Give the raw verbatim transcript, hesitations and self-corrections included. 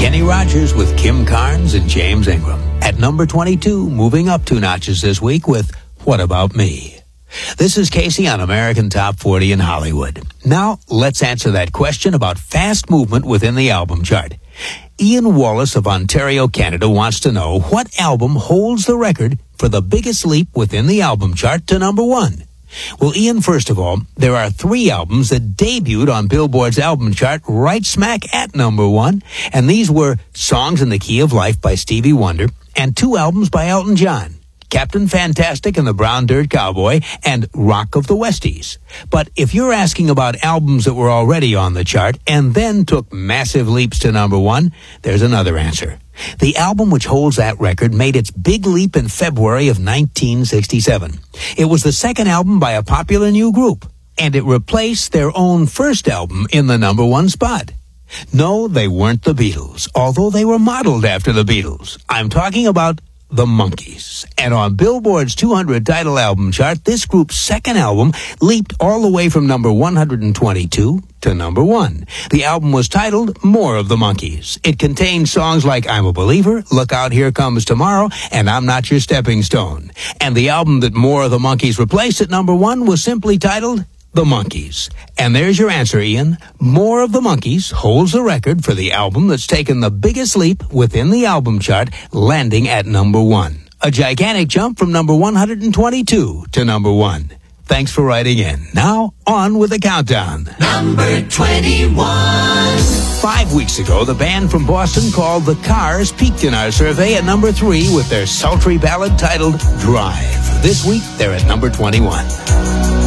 Kenny Rogers with Kim Carnes and James Ingram. At number twenty-two, moving up two notches this week with What About Me? This is Casey on American Top forty in Hollywood. Now, let's answer that question about fast movement within the album chart. Ian Wallace of Ontario, Canada wants to know what album holds the record for the biggest leap within the album chart to number one. Well, Ian, first of all, there are three albums that debuted on Billboard's album chart right smack at number one, and these were Songs in the Key of Life by Stevie Wonder and two albums by Elton John, Captain Fantastic and the Brown Dirt Cowboy, and Rock of the Westies. But if you're asking about albums that were already on the chart and then took massive leaps to number one, there's another answer. The album which holds that record made its big leap in February of nineteen sixty-seven. It was the second album by a popular new group, and it replaced their own first album in the number one spot. No, they weren't the Beatles, although they were modeled after the Beatles. I'm talking about the Monkees. And on Billboard's two hundred title album chart, this group's second album leaped all the way from number one hundred twenty-two to number one. The album was titled More of the Monkees. It contained songs like I'm a Believer, Look Out, Here Comes Tomorrow, and I'm Not Your Stepping Stone. And the album that More of the Monkees replaced at number one was simply titled The Monkees. And there's your answer, Ian. More of the Monkees holds the record for the album that's taken the biggest leap within the album chart, landing at number one. A gigantic jump from number one hundred twenty-two to number one. Thanks for writing in. Now, on with the countdown. Number twenty-one. Five weeks ago, the band from Boston called The Cars peaked in our survey at number three with their sultry ballad titled Drive. This week, they're at number twenty-one.